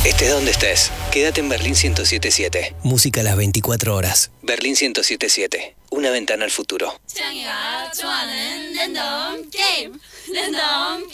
Estés donde estés, quédate en Berlín 107.7. Música a las 24 horas. Berlín 107.7. Una ventana al futuro.